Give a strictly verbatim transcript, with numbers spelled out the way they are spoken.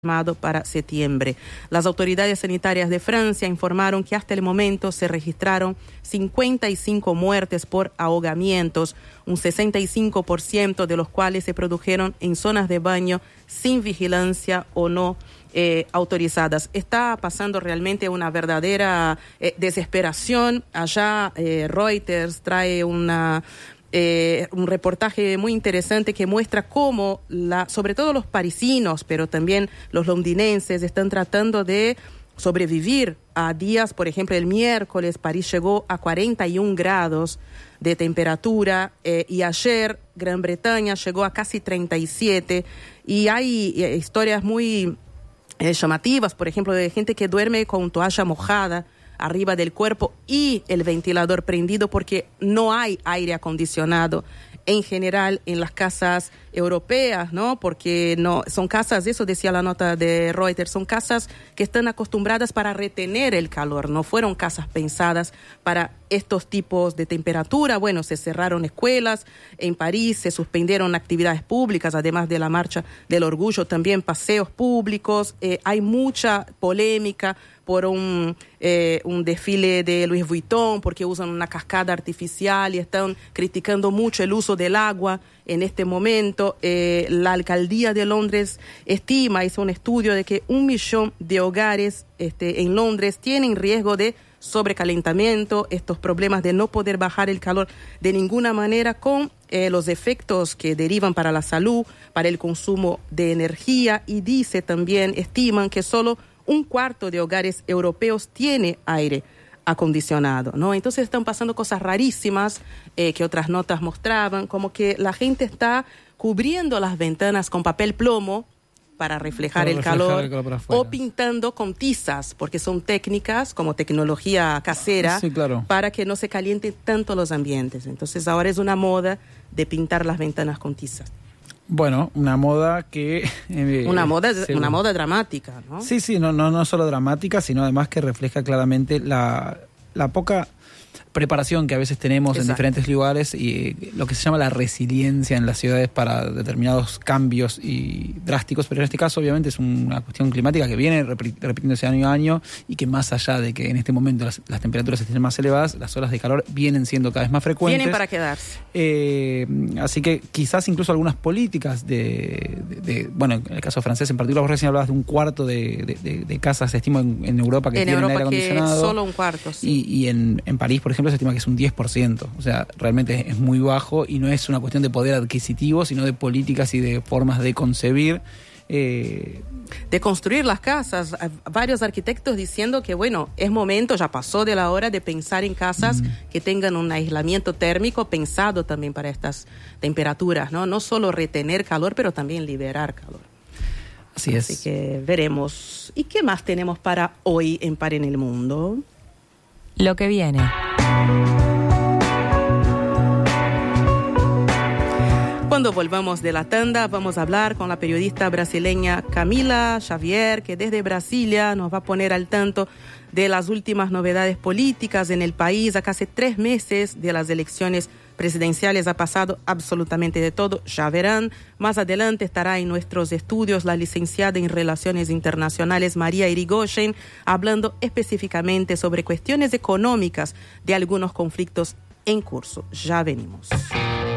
para septiembre. Las autoridades sanitarias de Francia informaron que hasta el momento se registraron cincuenta y cinco muertes por ahogamientos, un sesenta y cinco por ciento de los cuales se produjeron en zonas de baño sin vigilancia o no eh, autorizadas. Está pasando realmente una verdadera eh, desesperación. Allá eh, Reuters trae una... Eh, un reportaje muy interesante que muestra cómo, la, sobre todo los parisinos, pero también los londinenses, están tratando de sobrevivir a días. Por ejemplo, el miércoles París llegó a cuarenta y un grados de temperatura eh, y ayer Gran Bretaña llegó a casi treinta y siete, y hay eh, historias muy eh, llamativas, por ejemplo, de gente que duerme con toalla mojada arriba del cuerpo y el ventilador prendido porque no hay aire acondicionado en general en las casas europeas, ¿no? Porque no son casas, eso decía la nota de Reuters, son casas que están acostumbradas para retener el calor, no fueron casas pensadas para estos tipos de temperatura. Bueno, se cerraron escuelas en París, se suspendieron actividades públicas, además de la marcha del orgullo, también paseos públicos. Eh, hay mucha polémica por un, eh, un desfile de Louis Vuitton, porque usan una cascada artificial y están criticando mucho el uso del agua en este momento. Eh, la alcaldía de Londres estima, hizo un estudio de que un millón de hogares este, en Londres tienen riesgo de sobrecalentamiento, estos problemas de no poder bajar el calor de ninguna manera, con eh, los efectos que derivan para la salud, para el consumo de energía. Y dice también, estiman que solo un cuarto de hogares europeos tiene aire acondicionado, ¿no? Entonces están pasando cosas rarísimas eh, que otras notas mostraban, como que la gente está cubriendo las ventanas con papel plomo para reflejar, para el, reflejar calor, el calor o pintando con tizas, porque son técnicas como tecnología casera, sí, claro, para que no se calienten tanto los ambientes. Entonces ahora es una moda de pintar las ventanas con tizas. Bueno, una moda que... Eh, una moda según... una moda dramática, ¿no? Sí, sí, no, no, no solo dramática, sino además que refleja claramente la, la poca preparación que a veces tenemos Exacto. en diferentes lugares y lo que se llama la resiliencia en las ciudades para determinados cambios y drásticos, pero en este caso obviamente es una cuestión climática que viene repitiéndose año a año y que más allá de que en este momento las, las temperaturas estén más elevadas, las olas de calor vienen siendo cada vez más frecuentes. Vienen para quedarse. Eh, así que quizás incluso algunas políticas de, de, de, bueno, en el caso francés en particular, vos recién hablabas de un cuarto de, de, de, de casas, se estima en, en Europa que en tienen Europa aire acondicionado. Solo un cuarto, sí. Y, y en, en París, por ejemplo, se estima que es un diez por ciento. O sea, realmente es muy bajo y no es una cuestión de poder adquisitivo, sino de políticas y de formas de concebir. Eh... De construir las casas. Varios arquitectos diciendo que, bueno, es momento, ya pasó de la hora de pensar en casas mm. que tengan un aislamiento térmico pensado también para estas temperaturas, ¿no? No solo retener calor, pero también liberar calor. Así es. Así que veremos. ¿Y qué más tenemos para hoy en Par en el Mundo? Lo que viene. Cuando volvamos de la tanda, vamos a hablar con la periodista brasileña Camila Xavier, que desde Brasilia nos va a poner al tanto de las últimas novedades políticas en el país. A casi tres meses de las elecciones presidenciales ha pasado absolutamente de todo. Ya verán, más adelante estará en nuestros estudios la licenciada en Relaciones Internacionales María Irigoyen, hablando específicamente sobre cuestiones económicas de algunos conflictos en curso. Ya venimos.